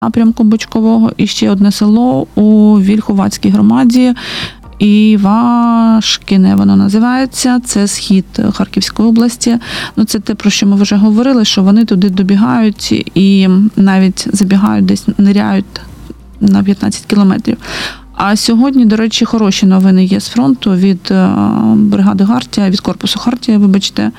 напрямку Бочкового, і ще одне село у Вільховацькій громаді. Івашкіне воно називається, це схід Харківської області. Ну, це те, про що ми вже говорили, що вони туди добігають і навіть забігають, десь ниряють на 15 кілометрів. А сьогодні, до речі, хороші новини є з фронту від бригади Хартія, від корпусу Хартія, вибачте,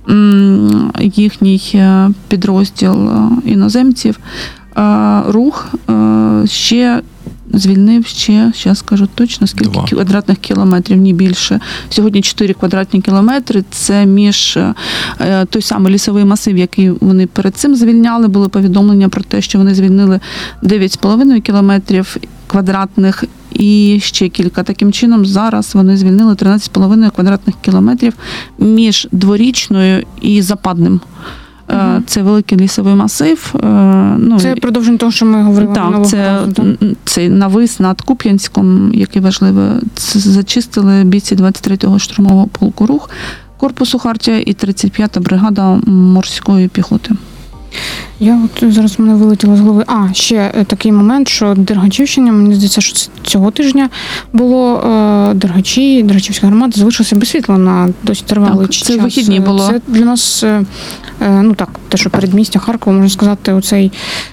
їхній підрозділ іноземців. Рух ще звільнив зараз скажу точно, скільки 2 квадратних кілометрів, ні більше. Сьогодні 4 квадратні кілометри. Це між той самий лісовий масив, який вони перед цим звільняли. Було повідомлення про те, що вони звільнили 9,5 кілометрів квадратних і ще кілька. Таким чином, зараз вони звільнили 13,5 квадратних кілометрів між Дворічною і Западним. Це великий лісовий масив. Це продовження того, що ми говорили. Так, це навис над Куп'янськом, який важливий. Це зачистили бійці 23-го штурмового полку «Рух» корпусу Хартія і 35-та бригада морської піхоти. Зараз в мене вилетіло з голови. Ще такий момент, що Дергачівщина, мені здається, що цього тижня було Дергачівська громада залишилася без світла на досить тривалий час. Це вихідні було. Це для нас, те, що передмістя Харкова, можна сказати, оцей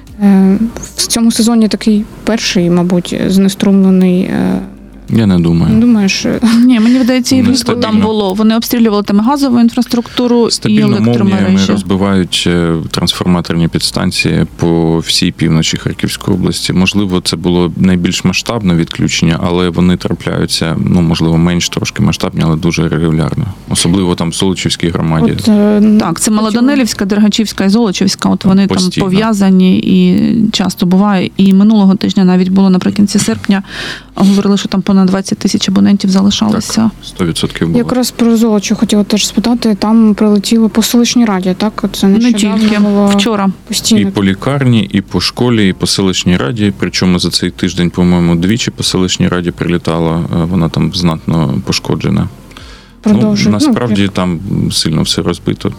в цьому сезоні такий перший, мабуть, знеструмлений. Я не думаю. Думаєш? Ні, мені здається, і влітку там було. Вони обстрілювали там газову інфраструктуру і електромережі. Стабільно розбивають трансформаторні підстанції по всій півночі Харківської області. Можливо, це було найбільш масштабне відключення, але вони трапляються, можливо, менш трошки масштабні, але дуже регулярно. Особливо там в Золочівській громаді. Так, це Малоданилівська, Дергачівська і Золочівська. От вони постійно там пов'язані і часто буває. І минулого тижня навіть було наприкінці серпня, говорили, що там понад 20 тисяч абонентів залишалося. Так, 100% було. Якраз про Золочів хотіла теж спитати, там прилетіло по селищній раді, так? Це не тільки, вчора. Постійно. І по лікарні, і по школі, і по селищній раді, причому за цей тиждень, по-моєму, двічі по селищній раді прилітала, вона там знатно пошкоджена. Насправді там сильно все розбито.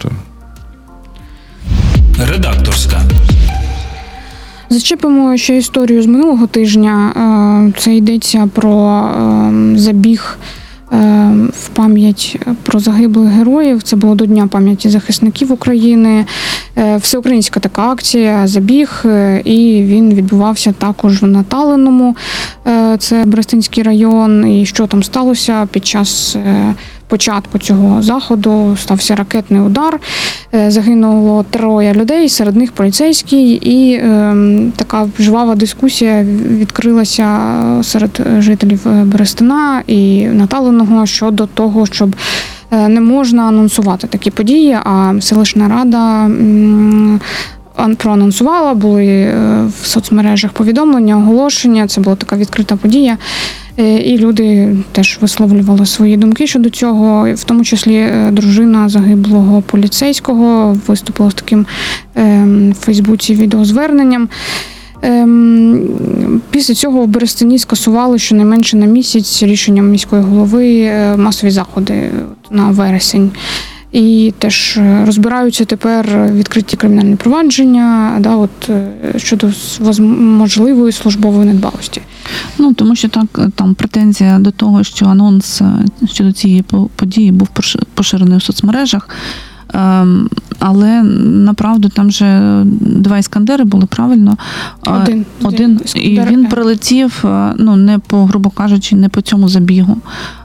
Редакторська. Зачепимо ще історію з минулого тижня. Це йдеться про забіг в пам'ять про загиблих героїв. Це було до Дня пам'яті захисників України. Всеукраїнська така акція, забіг, і він відбувався також в Наталиному. Це Берестинський район. І що там сталося під час початку цього заходу? Стався ракетний удар. Загинуло 3 людей, серед них поліцейський, і така жвава дискусія відкрилася серед жителів Берестина і Наталиного щодо того, щоб не можна анонсувати такі події, а селищна рада проанонсувала, були в соцмережах повідомлення, оголошення, це була така відкрита подія. І люди теж висловлювали свої думки щодо цього, в тому числі дружина загиблого поліцейського виступила з таким в Фейсбуці відеозверненням. Після цього в Берестині скасували щонайменше на місяць рішенням міської голови масові заходи на вересень. І теж розбираються тепер відкриті кримінальні провадження щодо можливої службової недбалості. Тому що там претензія до того, що анонс щодо цієї події був поширений у соцмережах. Але направду там же 2 іскандери були, правильно? Один і він прилетів, не по, грубо кажучи, не по цьому забігу.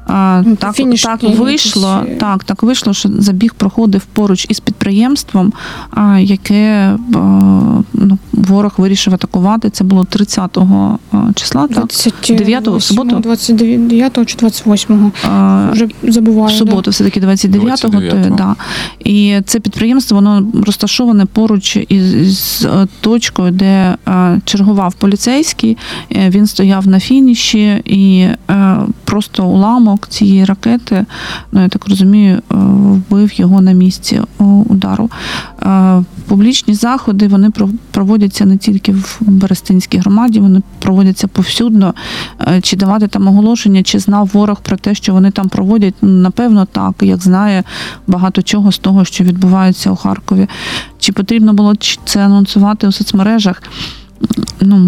Так вийшло, що забіг проходив поруч із підприємством, яке ворог вирішив атакувати. Це було 30-го числа, 9-го, в суботу? 29-го чи 28-го, вже забуваю. В суботу все-таки 29-го, да. І це підприємство, воно розташоване поруч із точкою, де чергував поліцейський, він стояв на фініші і просто уламок цієї ракети, я так розумію, вбив його на місці удару. Публічні заходи, вони проводяться не тільки в Берестинській громаді, вони проводяться повсюдно. Чи давати там оголошення, чи знав ворог про те, що вони там проводять? Напевно, так, як знає багато чого з того, що відбувається у Харкові. Чи потрібно було це анонсувати у соцмережах? ну,